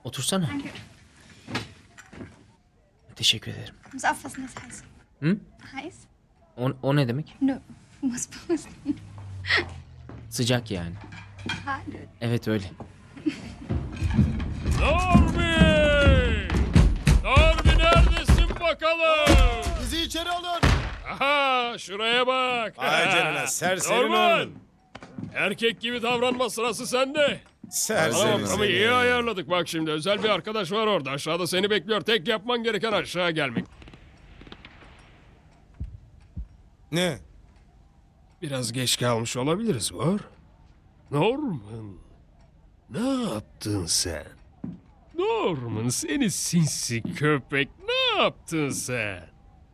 Otursana. Danke. Teşekkür ederim. Muss aufpassen, das ist heiß. Hı? Heiß? O ne demek? Nö, muss pusten. Sıcak yani. Hallo. Evet öyle. Normi! Normi neredesin bakalım? Bizi içeri alın. Aha şuraya bak. Vay canına, serseri Norman. Norman. Erkek gibi davranma sırası sende. Serseri Tamam ama iyi ayarladık bak şimdi. Özel bir arkadaş var orada. Aşağıda seni bekliyor. Tek yapman gereken aşağı gelmek. Ne? Biraz geç kalmış olabiliriz var. Norman. Ne yaptın sen? Norman seni sinsi köpek. Ne yaptın sen?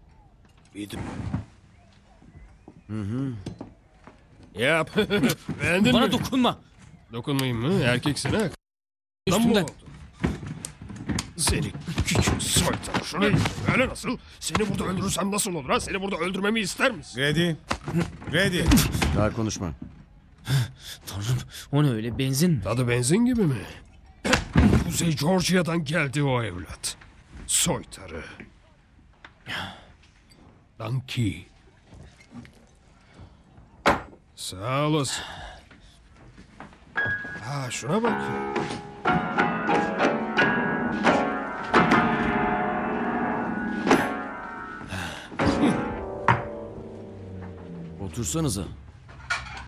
Yap. Beğendin Bana mi? dokunma. Dokunmayayım mı? Erkeksin ha. Lan mı Üstümden. oldu? Seni küçük soytar. Şurayı öyle nasıl? Seni burada öldürürsem nasıl olur ha? Seni burada öldürmemi ister misin? Ready. Ready. Daha konuşma. Tanrım o ne öyle benzin mi? Tadı benzin gibi mi? Kuzey Georgia'dan geldi o evlat. Soytarı. Danki. Sağ olasın. Ha şuna bak. Otursanıza.